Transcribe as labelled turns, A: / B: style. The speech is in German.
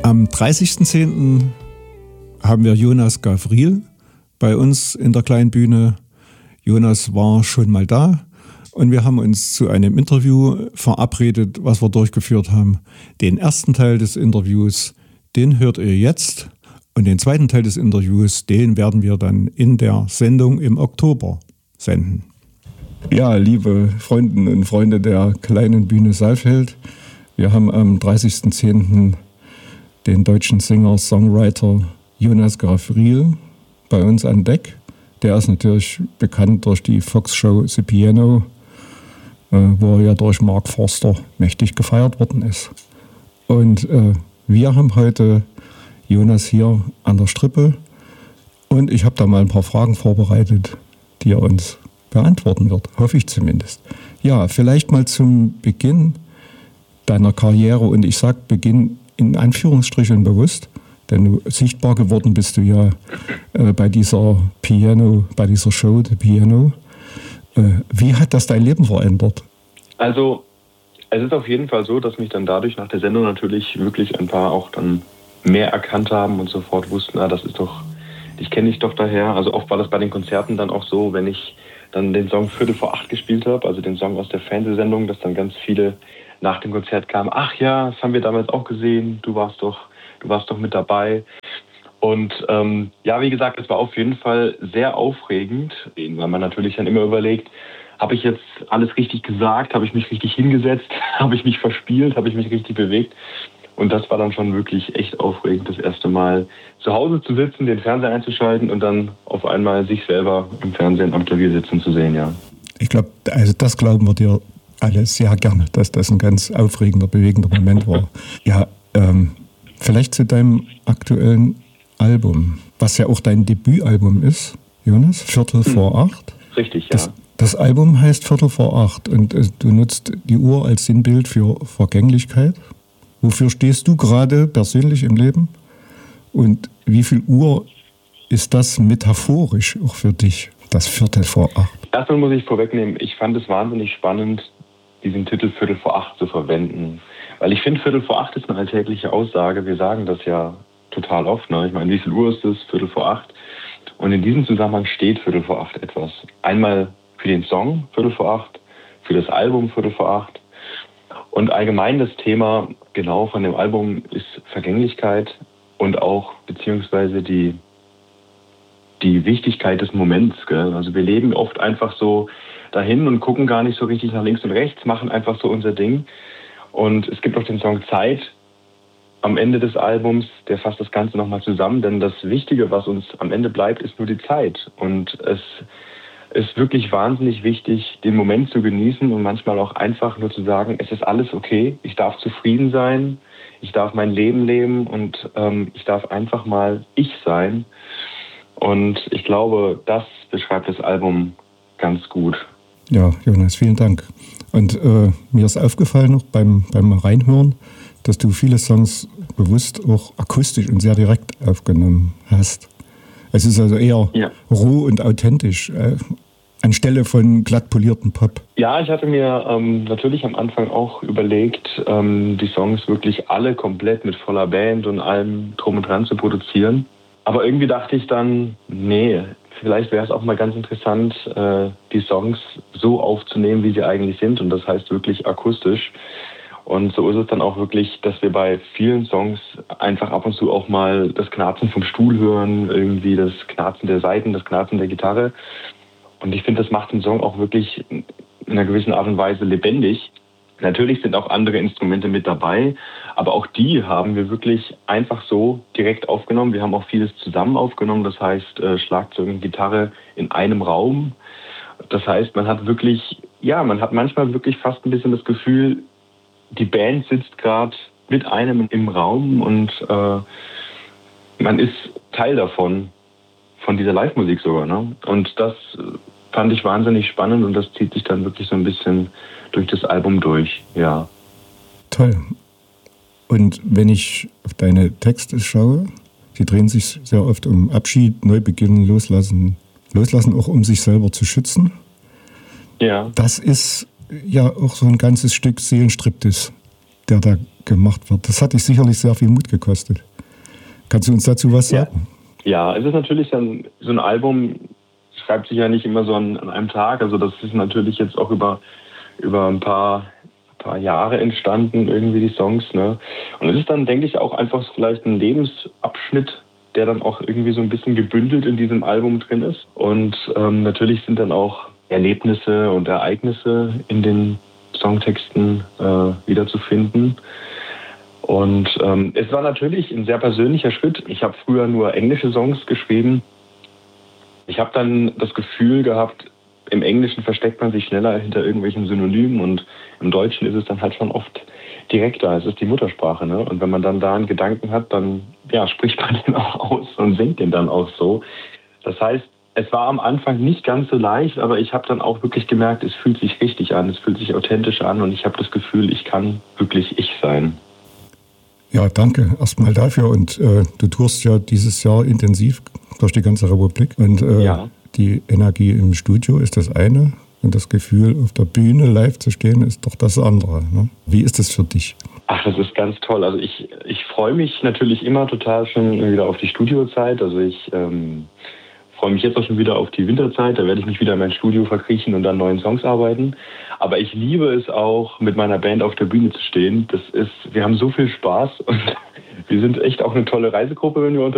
A: Am 30.10. haben wir Jonas Gavriel bei uns in der kleinen Bühne. Jonas war schon mal da und wir haben uns zu einem Interview verabredet, was wir durchgeführt haben. Den ersten Teil des Interviews, den hört ihr jetzt, und den zweiten Teil des Interviews, den werden wir dann in der Sendung im Oktober senden. Ja, liebe Freundinnen und Freunde der kleinen Bühne Saalfeld, wir haben am 30.10. den deutschen Singer-Songwriter Jonas Gavriel bei uns an Deck. Der ist natürlich bekannt durch die Fox-Show The Piano, wo er ja durch Mark Forster mächtig gefeiert worden ist. Und wir haben heute Jonas hier an der Strippe und ich habe da mal ein paar Fragen vorbereitet, die er uns beantworten wird, hoffe ich zumindest. Ja, vielleicht mal zum Beginn deiner Karriere, und ich sage Beginn in Anführungsstrichen bewusst, denn du sichtbar geworden bist du ja bei dieser Show, The Piano. Wie hat das dein Leben verändert?
B: Also, es ist auf jeden Fall so, dass mich dann dadurch nach der Sendung natürlich wirklich ein paar auch dann mehr erkannt haben und sofort wussten, ich kenne dich doch daher. Also oft war das bei den Konzerten dann auch so, wenn ich dann den Song 7:45 gespielt habe, also den Song aus der Fernsehsendung, dass dann ganz viele nach dem Konzert kamen, ach ja, das haben wir damals auch gesehen, du warst doch mit dabei. Und wie gesagt, es war auf jeden Fall sehr aufregend, weil man natürlich dann immer überlegt, habe ich jetzt alles richtig gesagt, habe ich mich richtig hingesetzt, habe ich mich verspielt, habe ich mich richtig bewegt. Und das war dann schon wirklich echt aufregend, das erste Mal zu Hause zu sitzen, den Fernseher einzuschalten und dann auf einmal sich selber im Fernsehen am Klavier sitzen zu sehen, ja.
A: Ich glaube, also das glauben wir dir alle sehr gerne, dass das ein ganz aufregender, bewegender Moment war. Ja, vielleicht zu deinem aktuellen Album, was ja auch dein Debütalbum ist, Jonas, 7:45.
B: Richtig, ja.
A: Das Album heißt 7:45 und du nutzt die Uhr als Sinnbild für Vergänglichkeit. Wofür stehst du gerade persönlich im Leben? Und wie viel Uhr ist das metaphorisch auch für dich, das 7:45?
B: Erstmal muss ich vorwegnehmen, ich fand es wahnsinnig spannend, diesen Titel 7:45 zu verwenden. Weil ich finde, 7:45 ist eine alltägliche Aussage. Wir sagen das ja total oft. Ne? Ich meine, wie viel Uhr ist es? 7:45. Und in diesem Zusammenhang steht 7:45 etwas. Einmal für den Song 7:45, für das Album 7:45. Und allgemein das Thema genau von dem Album ist Vergänglichkeit und auch beziehungsweise die Wichtigkeit des Moments. Gell? Also wir leben oft einfach so dahin und gucken gar nicht so richtig nach links und rechts, machen einfach so unser Ding. Und es gibt auch den Song Zeit am Ende des Albums, der fasst das Ganze nochmal zusammen, denn das Wichtige, was uns am Ende bleibt, ist nur die Zeit. Und es ist wirklich wahnsinnig wichtig, den Moment zu genießen und manchmal auch einfach nur zu sagen, es ist alles okay, ich darf zufrieden sein, ich darf mein Leben leben und ich darf einfach mal ich sein. Und ich glaube, das beschreibt das Album ganz gut.
A: Ja, Jonas, vielen Dank. Und mir ist aufgefallen noch beim Reinhören, dass du viele Songs bewusst auch akustisch und sehr direkt aufgenommen hast. Es ist also eher roh und authentisch, anstelle von glatt polierten Pop.
B: Ja, ich hatte mir natürlich am Anfang auch überlegt, die Songs wirklich alle komplett mit voller Band und allem drum und dran zu produzieren. Aber irgendwie dachte ich dann, nee, vielleicht wäre es auch mal ganz interessant, die Songs so aufzunehmen, wie sie eigentlich sind. Und das heißt wirklich akustisch. Und so ist es dann auch wirklich, dass wir bei vielen Songs einfach ab und zu auch mal das Knarzen vom Stuhl hören, irgendwie das Knarzen der Saiten, das Knarzen der Gitarre. Und ich finde, das macht den Song auch wirklich in einer gewissen Art und Weise lebendig. Natürlich sind auch andere Instrumente mit dabei, aber auch die haben wir wirklich einfach so direkt aufgenommen. Wir haben auch vieles zusammen aufgenommen, das heißt Schlagzeug und Gitarre in einem Raum. Das heißt, man hat manchmal wirklich fast ein bisschen das Gefühl, die Band sitzt gerade mit einem im Raum und man ist Teil davon, von dieser Live-Musik sogar. Ne? Und das fand ich wahnsinnig spannend und das zieht sich dann wirklich so ein bisschen durch das Album durch, ja.
A: Toll. Und wenn ich auf deine Texte schaue, sie drehen sich sehr oft um Abschied, Neubeginn, Loslassen auch um sich selber zu schützen.
B: Ja.
A: Das ist ja auch so ein ganzes Stück Seelenstriptease, der da gemacht wird. Das hat dich sicherlich sehr viel Mut gekostet. Kannst du uns dazu was sagen?
B: Ja, es ist natürlich dann so ein Album, schreibt sich ja nicht immer so an einem Tag. Also das ist natürlich jetzt auch über ein paar Jahre entstanden, irgendwie die Songs. Ne? Und es ist dann, denke ich, auch einfach vielleicht ein Lebensabschnitt, der dann auch irgendwie so ein bisschen gebündelt in diesem Album drin ist. Und natürlich sind dann auch Erlebnisse und Ereignisse in den Songtexten wiederzufinden. Und es war natürlich ein sehr persönlicher Schritt. Ich habe früher nur englische Songs geschrieben. Ich habe dann das Gefühl gehabt, im Englischen versteckt man sich schneller hinter irgendwelchen Synonymen und im Deutschen ist es dann halt schon oft direkter. Es ist die Muttersprache, ne? Und wenn man dann da einen Gedanken hat, dann spricht man den auch aus und singt den dann auch so. Das heißt, es war am Anfang nicht ganz so leicht, aber ich habe dann auch wirklich gemerkt, es fühlt sich richtig an, es fühlt sich authentisch an und ich habe das Gefühl, ich kann wirklich ich sein.
A: Ja, danke erstmal dafür. Und du tourst ja dieses Jahr intensiv durch die ganze Republik. Und die Energie im Studio ist das eine. Und das Gefühl, auf der Bühne live zu stehen, ist doch das andere. Ne? Wie ist das für dich?
B: Ach, das ist ganz toll. Also ich freue mich natürlich immer total schon wieder auf die Studiozeit. Also ich freue mich jetzt auch schon wieder auf die Winterzeit. Da werde ich mich wieder in mein Studio verkriechen und an neuen Songs arbeiten. Aber ich liebe es auch, mit meiner Band auf der Bühne zu stehen. Wir haben so viel Spaß und wir sind echt auch eine tolle Reisegruppe, wenn wir